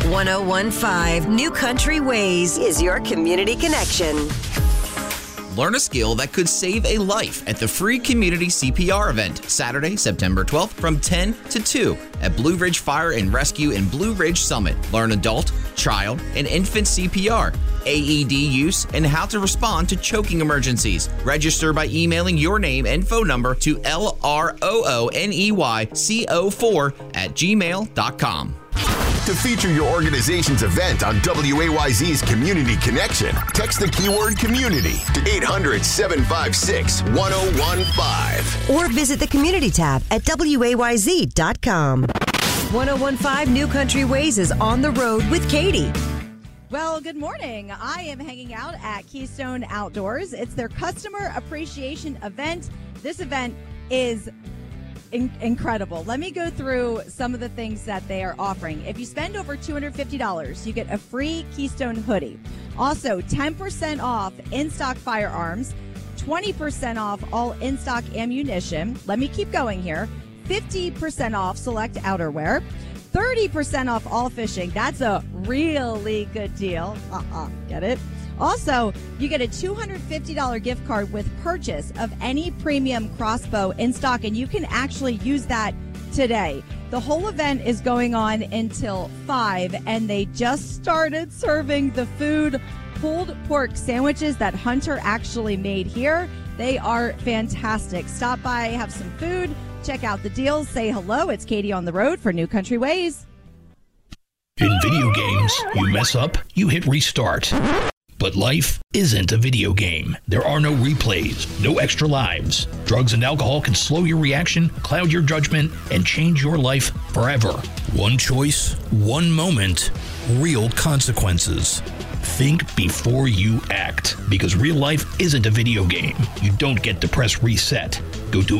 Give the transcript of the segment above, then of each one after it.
1015 New Country Ways is your community connection. Learn a skill that could save a life at the free community CPR event, Saturday, September 12th from 10 to 2 at Blue Ridge Fire and Rescue in Blue Ridge Summit. Learn adult, child, and infant CPR, AED use, and how to respond to choking emergencies. Register by emailing your name and phone number to LROONEYCO4@gmail.com. To feature your organization's event on WAYZ's Community Connection, text the keyword community to 800-756-1015. Or visit the community tab at WAYZ.com. 1015 New Country Ways is on the road with Katie. Well, good morning. I am hanging out at Keystone Outdoors. It's their customer appreciation event. This event is incredible. Let me go through some of the things that they are offering. If you spend over $250, you get a free Keystone hoodie. Also, 10% off in-stock firearms, 20% off all in-stock ammunition. Let me keep going here. 50% off select outerwear. 30% off all fishing. That's a really good deal. Get it? Also, you get a $250 gift card with purchase of any premium crossbow in stock, and you can actually use that today. The whole event is going on until 5, and they just started serving the food pulled pork sandwiches that Hunter actually made here. They are fantastic. Stop by, have some food, check out the deals, say hello. It's Katie on the road for New Country Ways. In video games, you mess up, you hit restart. But life isn't a video game. There are no replays, no extra lives. Drugs and alcohol can slow your reaction, cloud your judgment, and change your life forever. One choice, one moment, real consequences. Think before you act, because real life isn't a video game. You don't get to press reset. Go to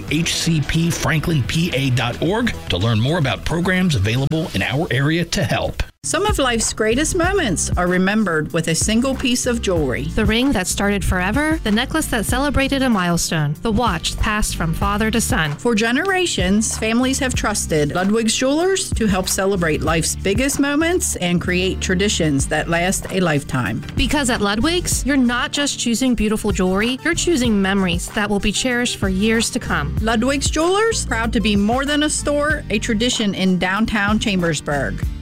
hcpfranklinpa.org to learn more about programs available in our area to help. Some of life's greatest moments are remembered with a single piece of jewelry. The ring that started forever, the necklace that celebrated a milestone, the watch passed from father to son. For generations, families have trusted Ludwig's Jewelers to help celebrate life's biggest moments and create traditions that last a lifetime. Because at Ludwig's, you're not just choosing beautiful jewelry, you're choosing memories that will be cherished for years to come. Ludwig's Jewelers, proud to be more than a store, a tradition in downtown Chambersburg.